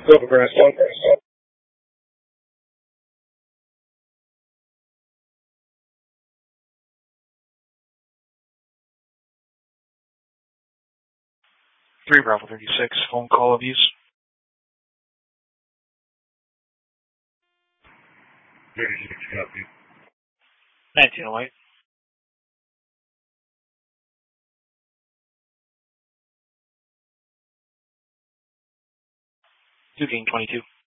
Go progress. 3 Bravo 36, phone call abuse. 36, copy. 1908. 2 King 22.